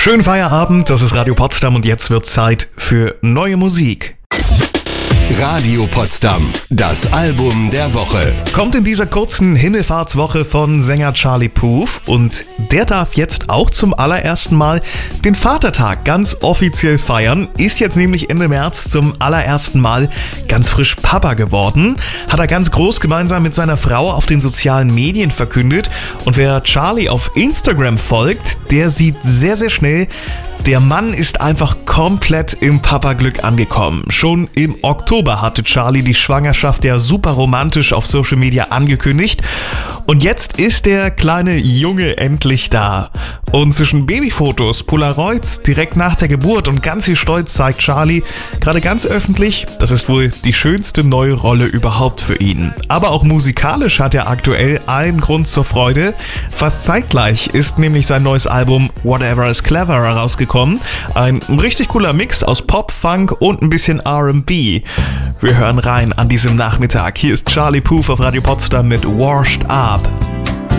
Schönen Feierabend, das ist Radio Potsdam und jetzt wird Zeit für neue Musik. Radio Potsdam, das Album der Woche. Kommt in dieser kurzen Himmelfahrtswoche von Sänger Charlie Puth und der darf jetzt auch zum allerersten Mal den Vatertag ganz offiziell feiern. Ist jetzt nämlich Ende März zum allerersten Mal ganz frisch Papa geworden. Hat er ganz groß gemeinsam mit seiner Frau auf den sozialen Medien verkündet. Und wer Charlie auf Instagram folgt, der sieht sehr, sehr schnell, der Mann ist einfach komplett im Papa-Glück angekommen. Schon im Oktober hatte Charlie die Schwangerschaft ja super romantisch auf Social Media angekündigt. Und jetzt ist der kleine Junge endlich da. Und zwischen Babyfotos, Polaroids direkt nach der Geburt und ganz viel Stolz zeigt Charlie gerade ganz öffentlich, das ist wohl die schönste neue Rolle überhaupt für ihn. Aber auch musikalisch hat er aktuell allen Grund zur Freude. Fast zeitgleich ist nämlich sein neues Album Whatever is Clever herausgekommen. Ein richtig cooler Mix aus Pop, Funk und ein bisschen R&B. Wir hören rein an diesem Nachmittag. Hier ist Charlie Puth auf Radio Potsdam mit Washed Up.